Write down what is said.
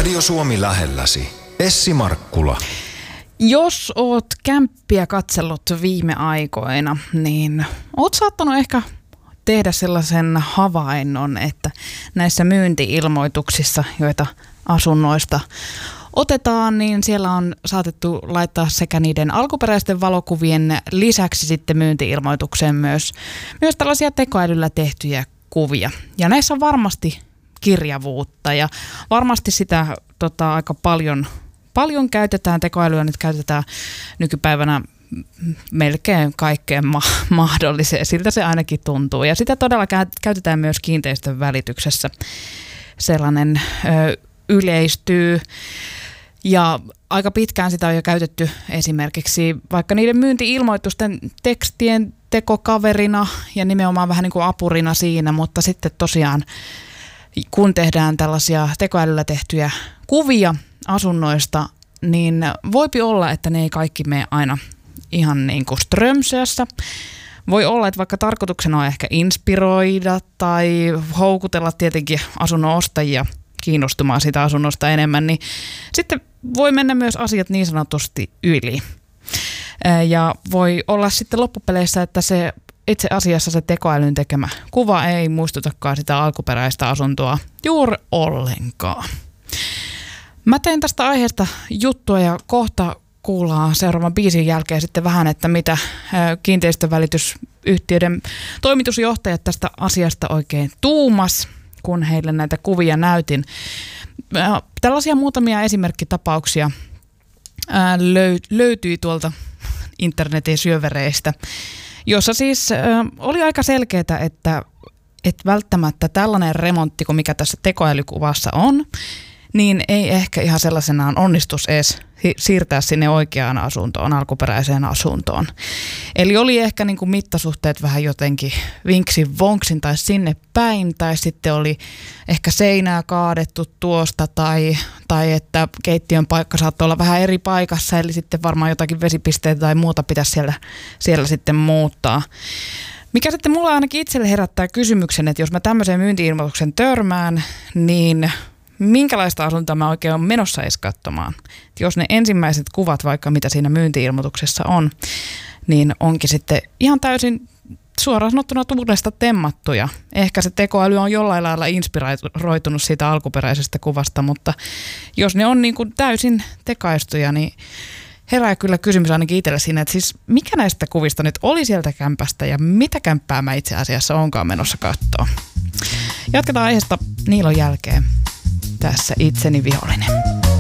Radio Suomi lähelläsi. Essi Markkula. Jos oot kämppiä katsellut viime aikoina, niin oot saattanut ehkä tehdä sellaisen havainnon, että näissä myynti-ilmoituksissa, joita asunnoista otetaan, niin siellä on saatettu laittaa sekä niiden alkuperäisten valokuvien lisäksi sitten myynti-ilmoitukseen myös tällaisia tekoälyllä tehtyjä kuvia. Ja näissä on varmasti kirjavuutta ja varmasti sitä aika paljon käytetään, tekoälyä nyt käytetään nykypäivänä melkein kaikkeen mahdolliseen, siltä se ainakin tuntuu. Ja sitä todella käytetään myös kiinteistön välityksessä. Sellainen yleistyy ja aika pitkään sitä on jo käytetty esimerkiksi vaikka niiden myynti-ilmoitusten tekstien tekokaverina ja nimenomaan vähän niin kuin apurina siinä, mutta sitten tosiaan kun tehdään tällaisia tekoälyllä tehtyjä kuvia asunnoista, niin voipi olla, että ne ei kaikki mene aina ihan niin kuin strömsössä. Voi olla, että vaikka tarkoituksena on ehkä inspiroida tai houkutella tietenkin asunnon ostajia kiinnostumaan siitä asunnosta enemmän, niin sitten voi mennä myös asiat niin sanotusti yli. Ja voi olla sitten loppupeleissä, että se itse asiassa se tekoälyn tekemä kuva ei muistutakaan sitä alkuperäistä asuntoa juuri ollenkaan. Mä tein tästä aiheesta juttua ja kohta kuullaan seuraavan biisin jälkeen sitten vähän, että mitä kiinteistövälitysyhtiöiden toimitusjohtajat tästä asiasta oikein tuumas, kun heille näitä kuvia näytin. Tällaisia muutamia esimerkkitapauksia löytyi tuolta internetin syövereistä, jossa siis oli aika selkeää, että välttämättä tällainen remontti kuin mikä tässä tekoälykuvassa on, niin ei ehkä ihan sellaisenaan onnistus edes siirtää sinne oikeaan asuntoon, alkuperäiseen asuntoon. Eli oli ehkä niin kuin mittasuhteet vähän jotenkin vinksin vonksin tai sinne päin, tai sitten oli ehkä seinää kaadettu tuosta, tai että keittiön paikka saattoi olla vähän eri paikassa, eli sitten varmaan jotakin vesipisteitä tai muuta pitäisi siellä sitten muuttaa. Mikä sitten mulla ainakin itselle herättää kysymyksen, että jos mä tämmöiseen myynti-ilmoituksen törmään, niin minkälaista asuntoa mä oikein olen menossa edes katsomaan. Jos ne ensimmäiset kuvat, vaikka mitä siinä myynti-ilmoituksessa on, niin onkin sitten ihan täysin suoraan sanottuna tuulesta temmattuja. Ehkä se tekoäly on jollain lailla inspiroitunut siitä alkuperäisestä kuvasta, mutta jos ne on niin kuin täysin tekaistuja, niin herää kyllä kysymys ainakin itselle siinä, että siis mikä näistä kuvista nyt oli sieltä kämpästä ja mitä kämppää mä itse asiassa onkaan menossa katsoa. Jatketaan aiheesta Niilon jälkeen. Tässä itseni vihollinen.